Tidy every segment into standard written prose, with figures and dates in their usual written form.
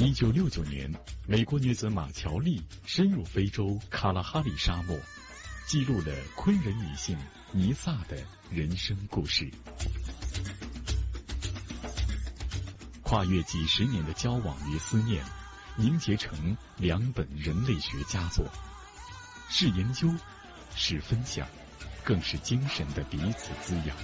1969年，美国女子马乔丽深入非洲卡拉哈里沙漠，记录了昆人女性尼萨的人生故事。跨越几十年的交往与思念，凝结成2本人类学佳作，是研究，是分享，更是精神的彼此滋养。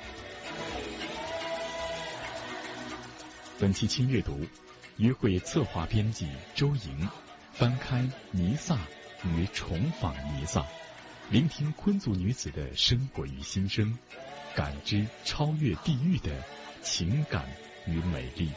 本期轻阅读，约会策划编辑周莹翻开尼萨与重访尼萨，聆听昆族女子的生活与心声，感知超越地域的情感与美丽。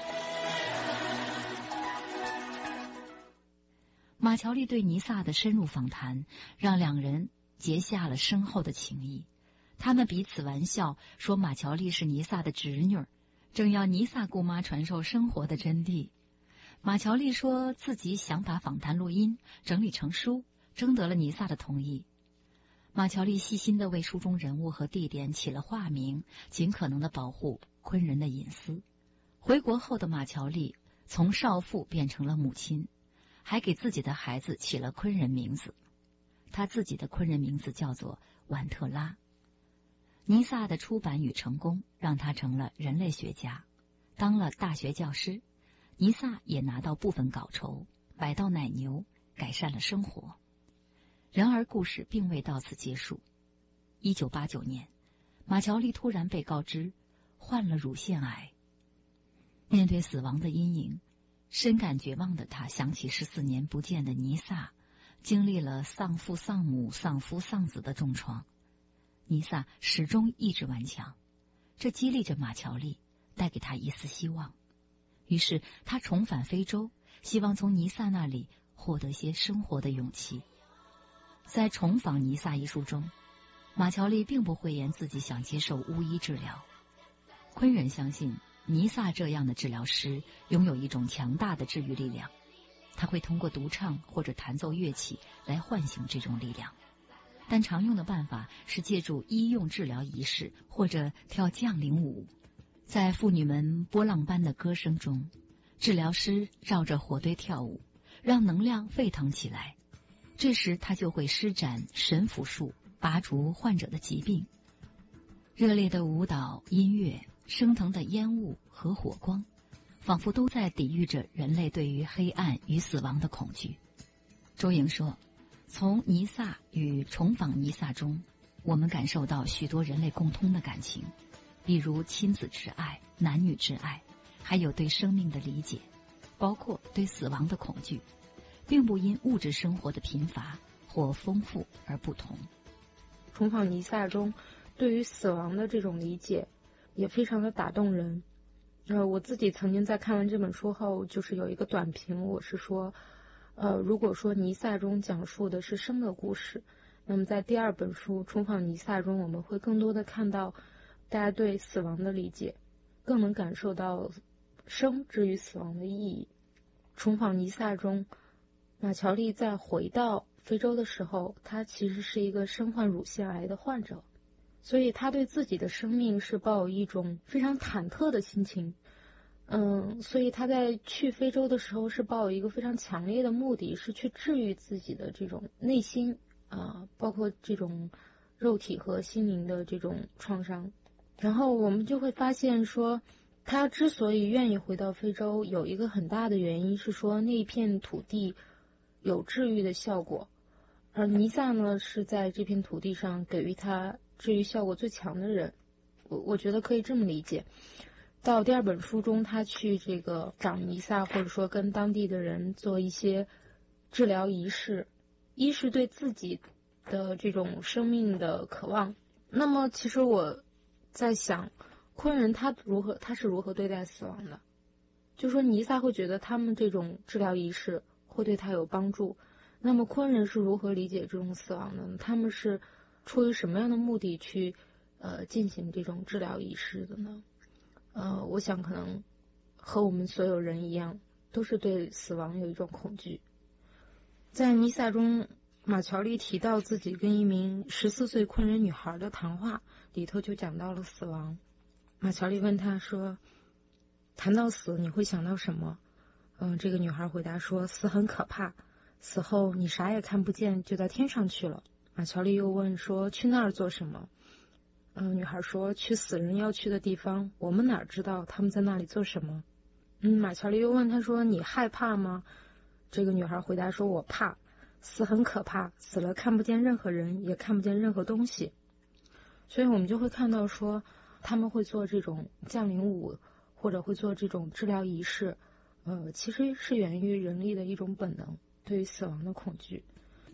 马乔丽对尼萨的深入访谈，让2人结下了深厚的情谊。他们彼此玩笑说，马乔丽是尼萨的侄女，正要尼萨姑妈传授生活的真谛。马乔丽说自己想把访谈录音整理成书，征得了尼萨的同意。马乔丽细心地为书中人物和地点起了化名，尽可能地保护昆人的隐私。回国后的马乔丽从少妇变成了母亲，还给自己的孩子起了昆人名字。他自己的昆人名字叫做婉特拉。尼萨的出版与成功让他成了人类学家，当了大学教师。尼萨也拿到部分稿酬，买到奶牛，改善了生活。然而故事并未到此结束。1989年，马乔丽突然被告知患了乳腺癌。面对死亡的阴影，深感绝望的他想起14年不见的尼萨，经历了丧父丧母丧夫丧子的重创。尼萨始终意志顽强，这激励着马乔丽，带给他一丝希望。于是他重返非洲，希望从尼萨那里获得些生活的勇气。在《重访尼萨》一书中，马乔丽并不讳言自己想接受巫医治疗。昆人相信尼萨这样的治疗师拥有一种强大的治愈力量，他会通过独唱或者弹奏乐器来唤醒这种力量。但常用的办法是借助医用治疗仪式或者跳降临舞。在妇女们波浪般的歌声中，治疗师绕着火堆跳舞，让能量沸腾起来。这时他就会施展神符术，拔除患者的疾病。热烈的舞蹈、音乐、升腾的烟雾和火光，仿佛都在抵御着人类对于黑暗与死亡的恐惧。周莹说，从尼萨与重访尼萨中，我们感受到许多人类共通的感情，比如亲子之爱、男女之爱，还有对生命的理解，包括对死亡的恐惧，并不因物质生活的贫乏或丰富而不同。 重访尼萨中对于死亡的这种理解也非常的打动人。我自己曾经在看完这本书后，就是有一个短评，我是说如果说尼萨中讲述的是生的故事，那么在第2本书重访尼萨中，我们会更多的看到大家对死亡的理解，更能感受到生之于死亡的意义。重访尼萨中，马乔丽在回到非洲的时候，她其实是一个身患乳腺癌的患者，所以她对自己的生命是抱有一种非常忐忑的心情。所以她在去非洲的时候是抱有一个非常强烈的目的，是去治愈自己的这种内心包括这种肉体和心灵的这种创伤。然后我们就会发现说，他之所以愿意回到非洲，有一个很大的原因是说那一片土地有治愈的效果，而尼萨呢是在这片土地上给予他治愈效果最强的人。我觉得可以这么理解。到第2本书中，他去这个找尼萨，或者说跟当地的人做一些治疗仪式，一是对自己的这种生命的渴望。那么其实我在想，昆人他是如何对待死亡的？就说尼萨会觉得他们这种治疗仪式会对他有帮助，那么昆人是如何理解这种死亡的呢？他们是出于什么样的目的去进行这种治疗仪式的呢？我想可能和我们所有人一样，都是对死亡有一种恐惧。在尼萨中，马乔丽提到自己跟一名14岁昆人女孩的谈话，里头就讲到了死亡。马乔丽问他说，谈到死你会想到什么？ 这个女孩回答说，死很可怕，死后你啥也看不见，就到天上去了。马乔丽又问说，去那儿做什么？女孩说，去死人要去的地方，我们哪知道他们在那里做什么？马乔丽又问他说，你害怕吗？这个女孩回答说，我怕，死很可怕，死了看不见任何人，也看不见任何东西。所以我们就会看到说，他们会做这种降临舞，或者会做这种治疗仪式，其实是源于人类的一种本能，对于死亡的恐惧。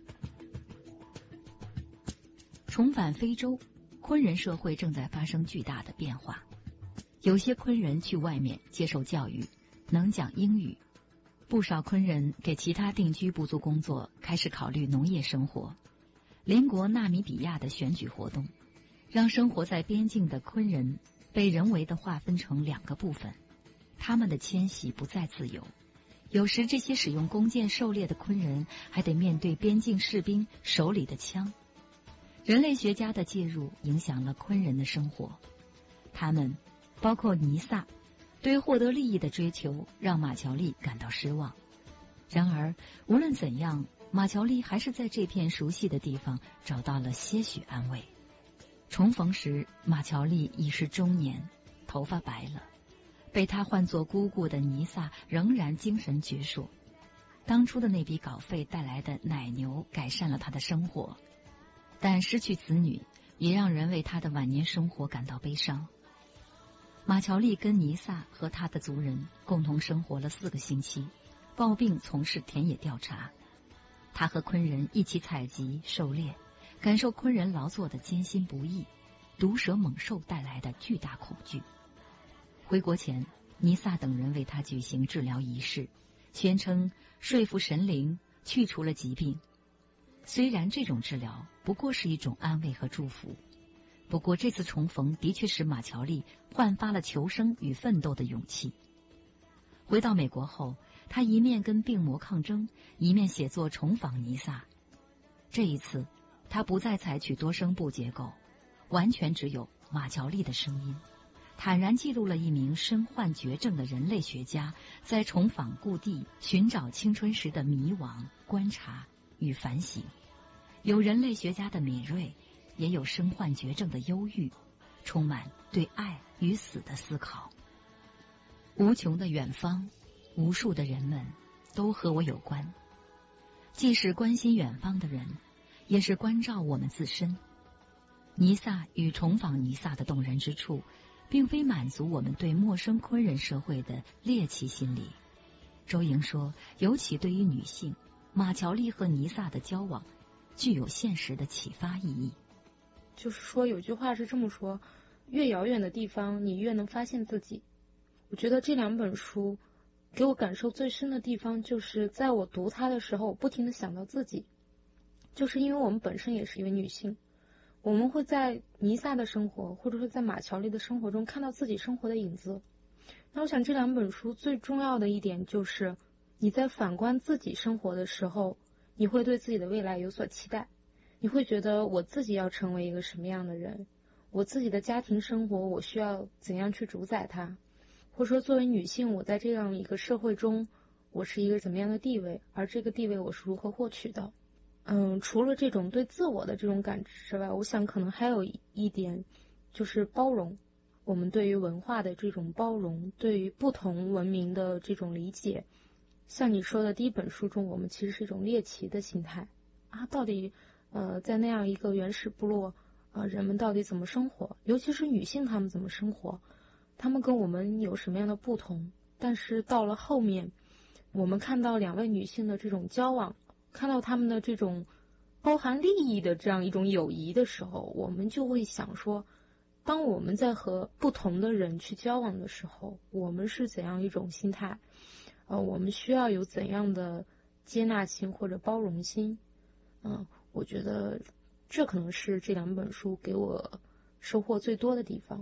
重返非洲，昆人社会正在发生巨大的变化。有些昆人去外面接受教育，能讲英语；不少昆人给其他定居部族工作，开始考虑农业生活。邻国纳米比亚的选举活动，让生活在边境的昆人被人为地划分成2个部分，他们的迁徙不再自由。有时这些使用弓箭狩猎的昆人还得面对边境士兵手里的枪。人类学家的介入影响了昆人的生活，他们包括尼萨对获得利益的追求让马乔丽感到失望。然而无论怎样，马乔丽还是在这片熟悉的地方找到了些许安慰。重逢时，马乔丽已是中年，头发白了，被他唤作姑姑的尼萨仍然精神矍铄。当初的那笔稿费带来的奶牛改善了他的生活，但失去子女也让人为他的晚年生活感到悲伤。马乔丽跟尼萨和他的族人共同生活了4个星期，抱病从事田野调查。他和昆人一起采集狩猎，感受昆人劳作的艰辛不易，毒蛇猛兽带来的巨大恐惧。回国前，尼萨等人为他举行治疗仪式，宣称说服神灵去除了疾病。虽然这种治疗不过是一种安慰和祝福，不过这次重逢的确使马乔丽焕发了求生与奋斗的勇气。回到美国后，他一面跟病魔抗争，一面写作重访尼萨。这一次他不再采取多声部结构，完全只有马乔丽的声音，坦然记录了一名身患绝症的人类学家在重访故地寻找青春时的迷惘、观察与反省。有人类学家的敏锐，也有身患绝症的忧郁，充满对爱与死的思考。无穷的远方，无数的人们都和我有关，既是关心远方的人，也是关照我们自身。尼萨与重访尼萨的动人之处，并非满足我们对陌生昆人社会的猎奇心理。周莹说，尤其对于女性，马乔丽和尼萨的交往具有现实的启发意义。 就是说，有句话是这么说，越遥远的地方，你越能发现自己。我觉得这2本书给我感受最深的地方，就是在我读它的时候，我不停地想到自己。就是因为我们本身也是一位女性，我们会在尼萨的生活，或者说在马乔丽的生活中看到自己生活的影子。那我想这2本书最重要的一点就是，你在反观自己生活的时候，你会对自己的未来有所期待，你会觉得我自己要成为一个什么样的人，我自己的家庭生活我需要怎样去主宰它，或者说作为女性，我在这样一个社会中，我是一个怎么样的地位，而这个地位我是如何获取的。除了这种对自我的这种感知之外，我想可能还有一点就是包容，我们对于文化的这种包容，对于不同文明的这种理解。像你说的第1本书中，我们其实是一种猎奇的心态啊，到底在那样一个原始部落人们到底怎么生活，尤其是女性她们怎么生活，她们跟我们有什么样的不同。但是到了后面，我们看到2位女性的这种交往，看到她们的这种包含利益的这样一种友谊的时候，我们就会想说，当我们在和不同的人去交往的时候，我们是怎样一种心态，我们需要有怎样的接纳心或者包容心。我觉得这可能是这2本书给我收获最多的地方。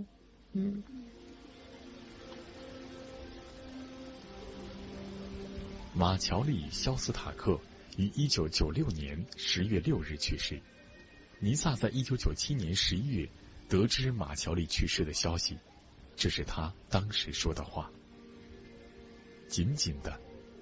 马乔丽·肖斯塔克于1996年10月6日去世。尼萨在1997年11月得知马乔丽去世的消息，这是他当时说的话。紧紧的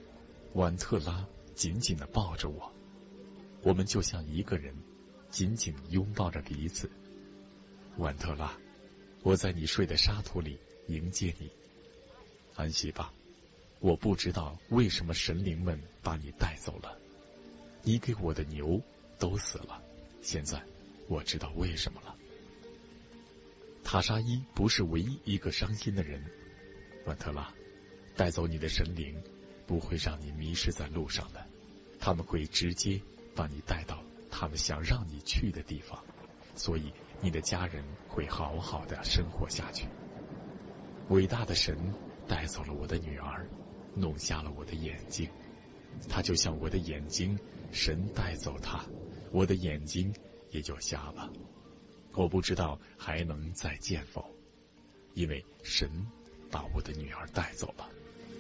婉特拉紧紧地抱着我，我们就像一个人，紧紧拥抱着彼此。婉特拉，我在你睡的沙土里迎接你。安息吧，我不知道为什么神灵们把你带走了，你给我的牛都死了，现在我知道为什么了。塔沙伊不是唯一一个伤心的人，婉特拉，带走你的神灵不会让你迷失在路上的，他们会直接把你带到他们想让你去的地方，所以你的家人会好好的生活下去。伟大的神带走了我的女儿，弄瞎了我的眼睛，他就像我的眼睛，神带走他，我的眼睛也就瞎了。我不知道还能再见否，因为神把我的女儿带走了。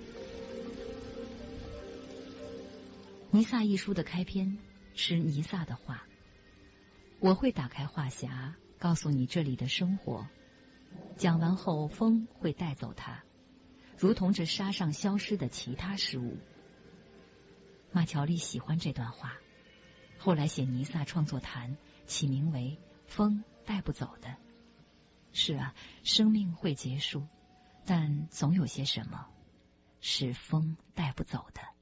尼撒一书的开篇是尼撒的话：我会打开话匣，告诉你这里的生活。讲完后，风会带走它，如同这沙上消失的其他事物。马乔丽喜欢这段话，后来写尼撒创作坛，起名为《风带不走的》。是啊，生命会结束，但总有些什么是风带不走的。